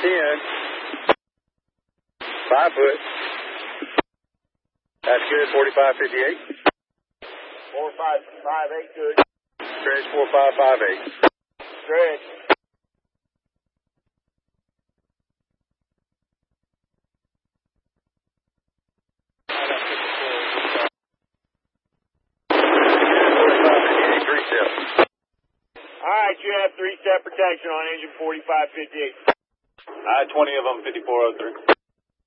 10. 5 foot. That's good. 4558. 4558, good. Stretch 4558. Stretch. All right, you have 3-step protection on engine 4558. I 20 of them, 5403.